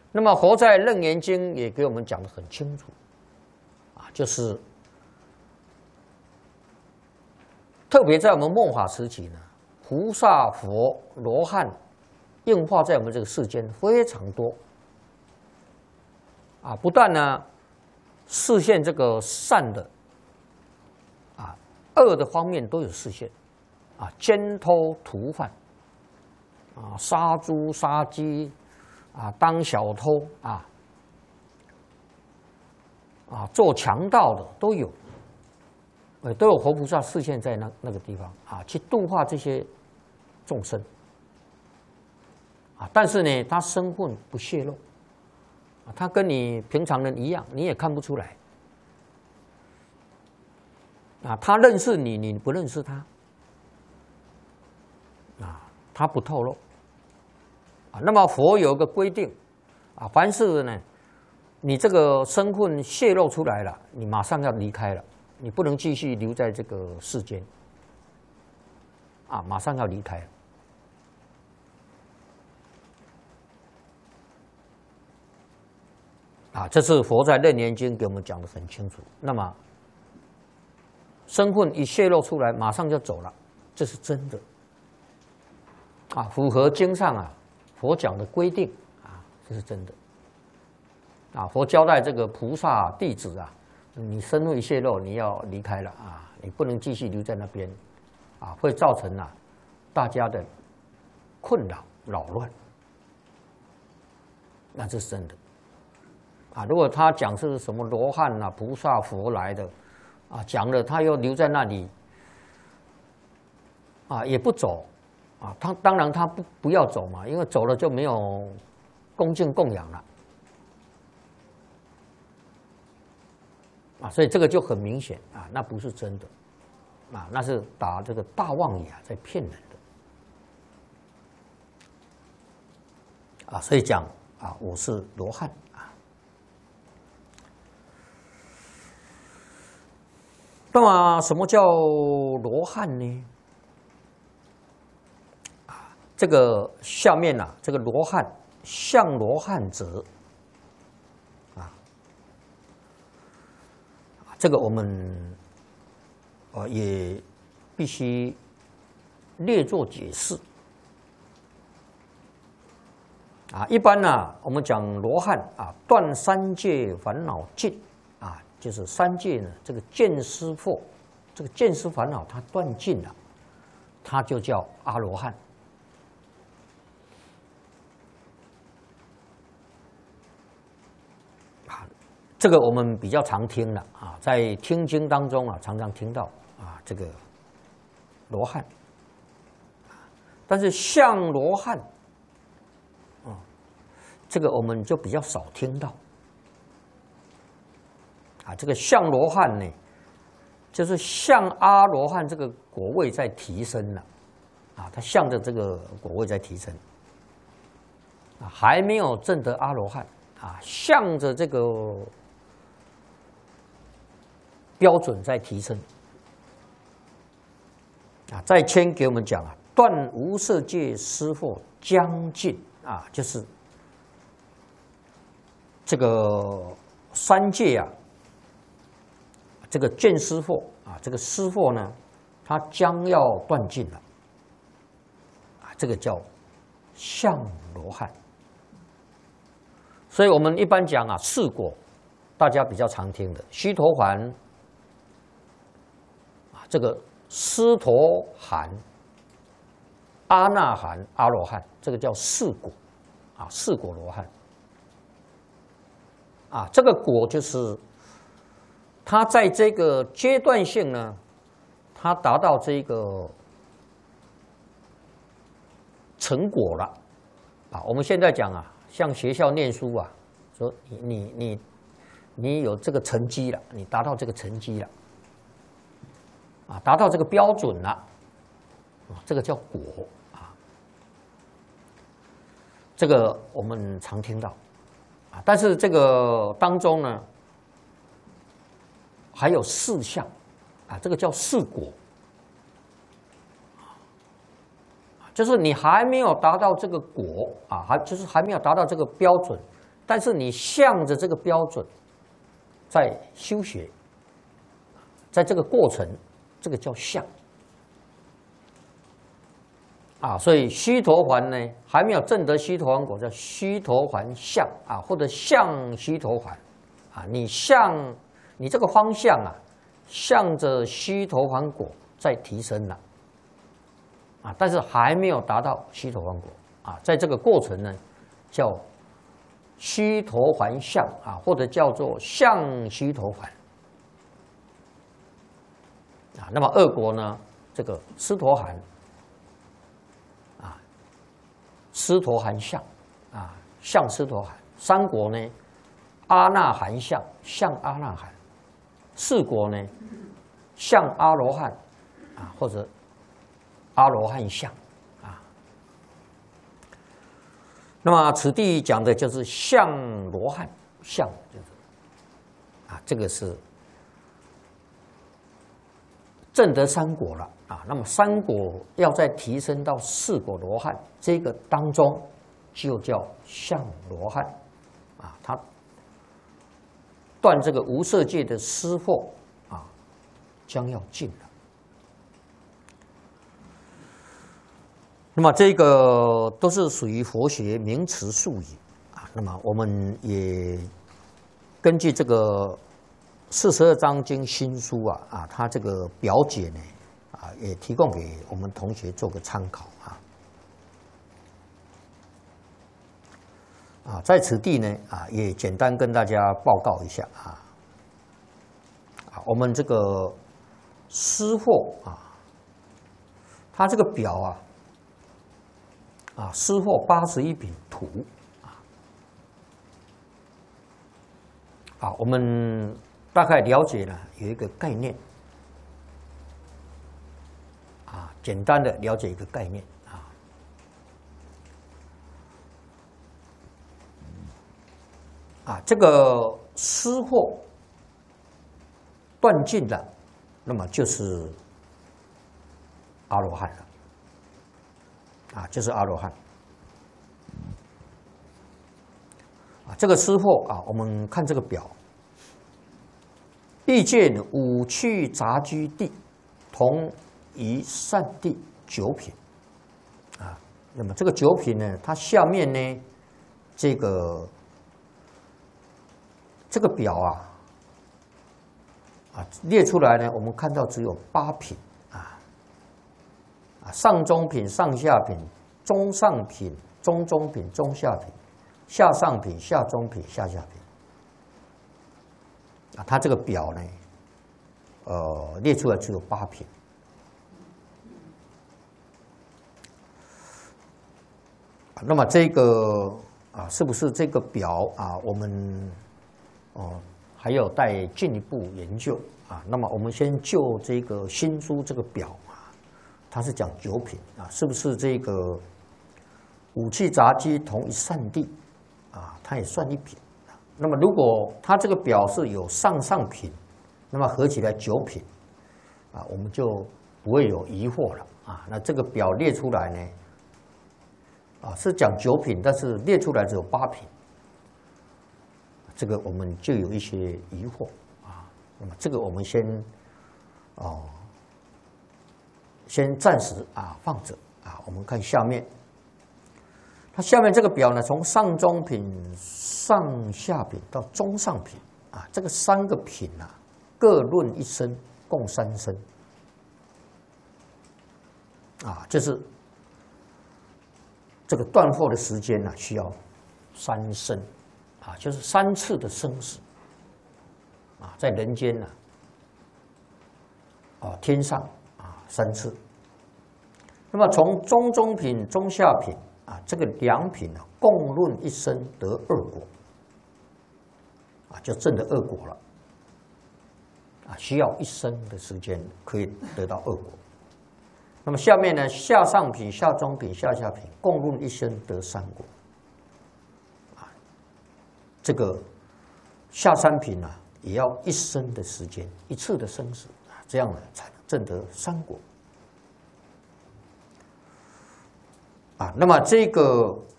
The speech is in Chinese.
那么佛在《楞严经》也给我们讲得很清楚，就是特别在我们末法时期呢，菩萨、佛、罗汉应化在我们这个世间非常多，不但呢示现这个善的，恶的方面都有示现，奸偷屠贩，杀猪杀鸡，当小偷，做强盗的都有，都有活菩萨示现在那个地方去度化这些众生，但是呢，他身份不泄露，他跟你平常人一样，你也看不出来，他认识你，你不认识他，他不透露，那么佛有一个规定，凡是呢，你这个身份泄露出来了，你马上要离开了，你不能继续留在这个世间，马上要离开了。这是佛在《楞严经》给我们讲得很清楚。那么，身份一泄露出来，马上就走了，这是真的。符合经上佛讲的规定这是真的。佛交代这个菩萨弟子你身份一泄露，你要离开了你不能继续留在那边，会造成大家的困扰扰乱，那这是真的。如果他讲是什么罗汉菩萨佛来的讲了他又留在那里也不走他当然他不要走嘛，因为走了就没有恭敬供养了所以这个就很明显那不是真的那是打这个大妄语在骗人的所以讲我是罗汉那么什么叫罗汉呢？这个下面这个罗汉，像罗汉者这个我们也必须列作解释一般我们讲罗汉断三界烦恼尽就是三界呢，这个见思惑，这个见思烦恼它断尽了，它就叫阿罗汉。这个我们比较常听了在听经当中常常听到这个罗汉，但是像罗汉这个我们就比较少听到。这个像罗汉呢，就是像阿罗汉这个果位在提升了，他向着这个果位在提升，还没有证得阿罗汉向着这个标准在提升在谦给我们讲断无色界思惑将尽就是这个三界这个见思惑这个思惑呢，它将要断尽了这个叫像罗汉。所以我们一般讲四果，大家比较常听的须陀洹这个斯陀含、阿那含、阿罗汉，这个叫四果四果罗汉这个果就是他在这个阶段性呢，他达到这个成果了我们现在讲像学校念书说你有这个成绩了，你达到这个成绩了达到这个标准了这个叫果这个我们常听到但是这个当中呢，还有四项这个叫四果就是你还没有达到这个果就是还没有达到这个标准， 但是你向着这个标准在修学，在这个过程，这个叫向。所以须陀洹呢，还没有证得须陀洹果，叫须陀洹向或者向须陀洹你这个方向向着须陀洹果在提升了但是还没有达到须陀洹果在这个过程呢，叫须陀洹向或者叫做向须陀洹那么二果呢，这个斯陀含斯陀含相相斯陀含。三果呢，阿那含相，相阿那含。四果呢，相阿罗汉或者阿罗汉相那么此地讲的就是相罗汉相，就是这个是证得三果了那么三果要再提升到四果罗汉，这个当中就叫相罗汉他断这个无色界的湿惑将要尽了。那么这个都是属于佛学名词术语那么我们也根据这个42章经新书它这个表解呢也提供给我们同学做个参考在此地呢也简单跟大家报告一下我们这个湿惑它这个表湿惑81品图我们大概了解了有一个概念简单的了解一个概念这个湿惑断尽了，那么就是阿罗汉了就是阿罗汉这个湿惑我们看这个表，欲见五趣杂居地，同于善地9品那么这个9品呢，它下面呢这个表列出来呢，我们看到只有8品上中品、上下品、中上品、中中品、中下品、下上品、下中品、下下品它这个表呢列出来只有8品那么这个是不是这个表我们还有待进一步研究那么我们先就这个新书这个表它是讲9品是不是这个五趣杂居同一善地它也算1品那么如果它这个表是有上品，那么合起来9品我们就不会有疑惑了那这个表列出来呢是讲9品，但是列出来只有8品，这个我们就有一些疑惑那么这个我们先暂时放着我们看下面，它下面这个表呢，从上中品、上下品到中上品这个3个品各论1声，共3声就是这个断惑的时间需要3生就是3次的生死在人间天上3次。那么从中品、中下品这个2品共论1声得2果就证得2果了需要1生的时间可以得到2果。那么下面呢，下上品、下中品、下下品共论1声得3果这个下3品也要1生的时间，1次的生死这样才能证得3果那么这个